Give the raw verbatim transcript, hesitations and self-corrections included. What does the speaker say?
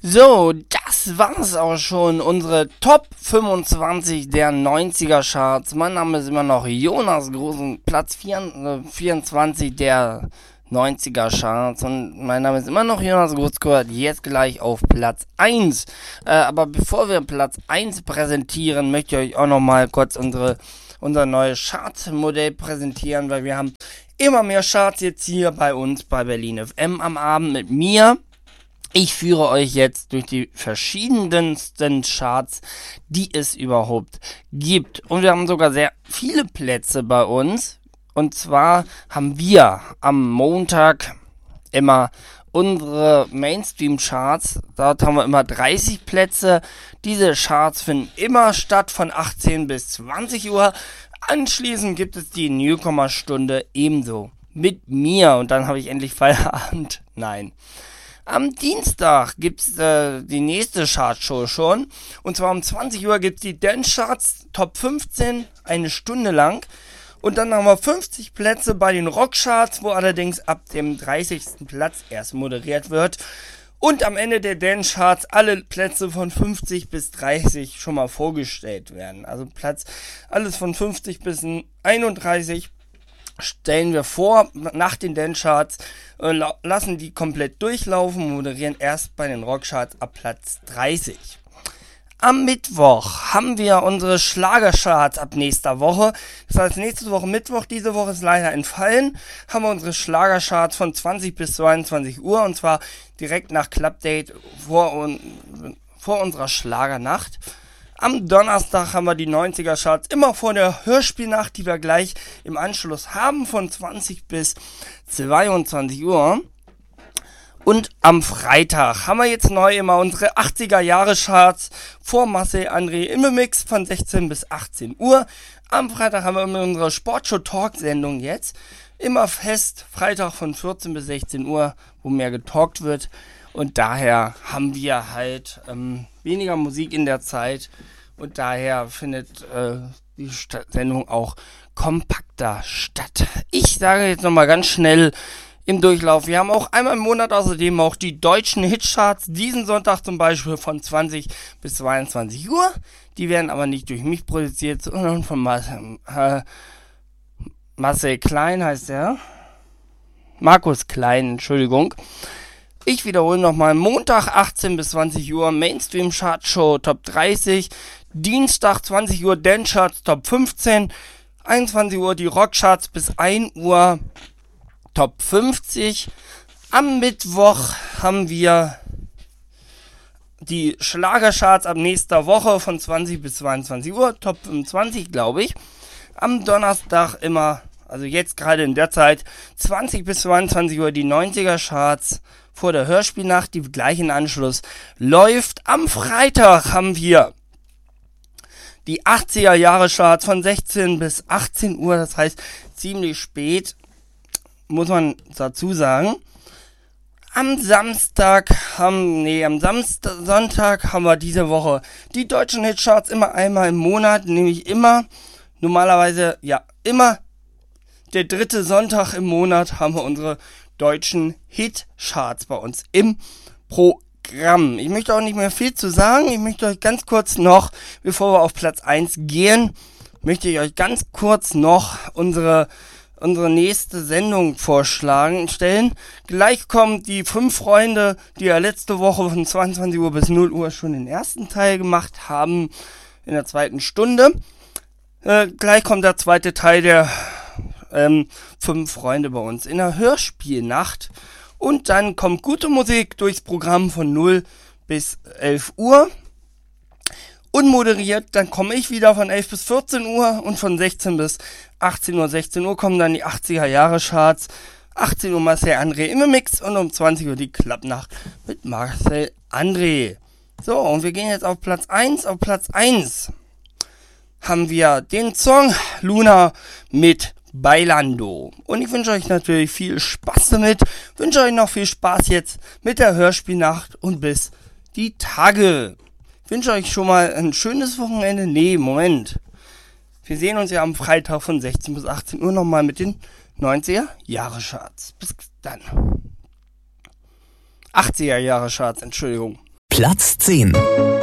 So, das war's auch schon. Unsere Top fünfundzwanzig der neunziger Charts. Mein Name ist immer noch Jonas Großen, Platz vierundzwanzig der neunziger Charts. Und mein Name ist immer noch Jonas Großkurt, jetzt gleich auf Platz eins. Äh, aber bevor wir Platz eins präsentieren, möchte ich euch auch nochmal kurz unsere, unser neues Chartmodell präsentieren, weil wir haben immer mehr Charts jetzt hier bei uns bei Berlin F M am Abend mit mir. Ich führe euch jetzt durch die verschiedensten Charts, die es überhaupt gibt. Und wir haben sogar sehr viele Plätze bei uns. Und zwar haben wir am Montag immer unsere Mainstream-Charts. Dort haben wir immer dreißig Plätze. Diese Charts finden immer statt von achtzehn bis zwanzig Uhr. Anschließend gibt es die Newcomer-Stunde ebenso mit mir. Und dann habe ich endlich Feierabend. Nein. Am Dienstag gibt's äh, die nächste Chartshow schon. Und zwar um zwanzig Uhr gibt's die Dance Charts Top fünfzehn, eine Stunde lang. Und dann haben wir fünfzig Plätze bei den Rockcharts, wo allerdings ab dem dreißigsten Platz erst moderiert wird. Und am Ende der Dance Charts alle Plätze von fünfzig bis dreißig schon mal vorgestellt werden. Also Platz, alles von fünfzig bis einunddreißig stellen wir vor, nach den Dance-Charts, äh, la- lassen die komplett durchlaufen, moderieren erst bei den Rockcharts ab Platz dreißig. Am Mittwoch haben wir unsere Schlagercharts ab nächster Woche. Das heißt, nächste Woche Mittwoch, diese Woche ist leider entfallen, haben wir unsere Schlagercharts von zwanzig bis zweiundzwanzig Uhr und zwar direkt nach Clubdate vor, un- vor unserer Schlagernacht. Am Donnerstag haben wir die neunziger Charts immer vor der Hörspielnacht, die wir gleich im Anschluss haben, von zwanzig bis zweiundzwanzig Uhr. Und am Freitag haben wir jetzt neu immer unsere achtziger Jahre Charts vor Marcel André Immemix von sechzehn bis achtzehn Uhr. Am Freitag haben wir immer unsere Sportshow Talk Sendung jetzt. Immer fest, Freitag von vierzehn bis sechzehn Uhr, wo mehr getalkt wird. Und daher haben wir halt ähm, weniger Musik in der Zeit. Und daher findet äh, die St- Sendung auch kompakter statt. Ich sage jetzt nochmal ganz schnell im Durchlauf. Wir haben auch einmal im Monat außerdem auch die deutschen Hitcharts. Diesen Sonntag zum Beispiel von zwanzig bis zweiundzwanzig Uhr. Die werden aber nicht durch mich produziert, sondern von Marcel, äh, Marcel Klein heißt er. Markus Klein, Entschuldigung. Ich wiederhole nochmal, Montag achtzehn bis zwanzig Uhr Mainstream Chart Show Top dreißig, Dienstag zwanzig Uhr Dance Charts Top fünfzehn, einundzwanzig Uhr die Rock Charts bis ein Uhr Top fünfzig. Am Mittwoch haben wir die Schlagercharts ab nächster Woche von zwanzig bis zweiundzwanzig Uhr, Top fünfundzwanzig, glaube ich. Am Donnerstag immer, also jetzt gerade in der Zeit, zwanzig bis zweiundzwanzig Uhr die neunziger Charts vor der Hörspielnacht, die gleich in Anschluss läuft. Am Freitag haben wir die achtziger Jahre Charts von sechzehn bis achtzehn Uhr, das heißt ziemlich spät, muss man dazu sagen. Am Samstag haben, nee, am Samstag, Sonntag haben wir diese Woche die deutschen Hitcharts immer einmal im Monat, nämlich immer, normalerweise, ja, immer der dritte Sonntag im Monat haben wir unsere deutschen Hitcharts bei uns im Programm. Ich möchte auch nicht mehr viel zu sagen. Ich möchte euch ganz kurz noch, bevor wir auf Platz eins gehen, möchte ich euch ganz kurz noch unsere unsere nächste Sendung vorschlagen, stellen. Gleich kommen die fünf Freunde, die ja letzte Woche von zweiundzwanzig Uhr bis null Uhr schon den ersten Teil gemacht haben, in der zweiten Stunde. Äh, gleich kommt der zweite Teil der ähm, fünf Freunde bei uns in der Hörspielnacht. Und dann kommt gute Musik durchs Programm von null bis elf Uhr. Unmoderiert, dann komme ich wieder von elf bis vierzehn Uhr und von sechzehn bis achtzehn Uhr, sechzehn Uhr kommen dann die achtziger Jahre Charts. achtzehn Uhr Marcel André Immemix und um zwanzig Uhr die Klappnacht mit Marcel André. So, und wir gehen jetzt auf Platz eins. Auf Platz eins haben wir den Song Luna mit Bailando. Und ich wünsche euch natürlich viel Spaß damit. Wünsche euch noch viel Spaß jetzt mit der Hörspielnacht und bis die Tage. Ich wünsche euch schon mal ein schönes Wochenende. Nee, Moment. Wir sehen uns ja am Freitag von sechzehn bis achtzehn Uhr nochmal mit den neunziger Jahre Charts. Bis dann. achtziger Jahre Charts, Entschuldigung. Platz zehn.